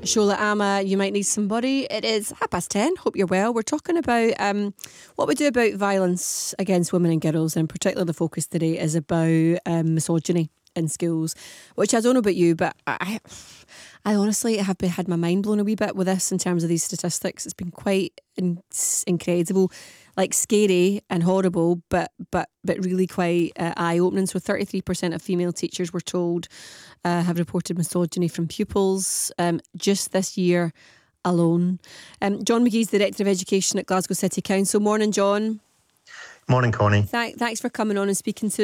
Shola Ama, you might need somebody. It is 10:30. Hope you're well. We're talking about what we do about violence against women and girls, and particularly the focus today is about misogyny in schools, which I don't know about you, but I honestly have had my mind blown a wee bit with this in terms of these statistics. It's been quite incredible, like scary and horrible, but really quite eye-opening. So 33% of female teachers, were told, have reported misogyny from pupils just this year alone. John McGee's Director of Education at Glasgow City Council. Morning, John. Morning, Connie. Thanks for coming on and speaking to